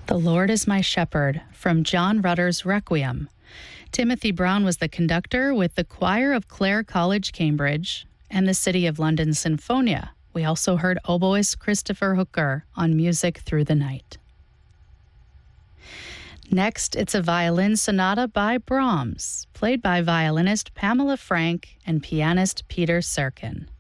The Lord is My Shepherd from John Rutter's Requiem. Timothy Brown was the conductor with the choir of Clare College, Cambridge, and the City of London Sinfonia. We also heard oboist Christopher Hooker on Music Through the Night. Next, it's a violin sonata by Brahms, played by violinist Pamela Frank and pianist Peter Serkin.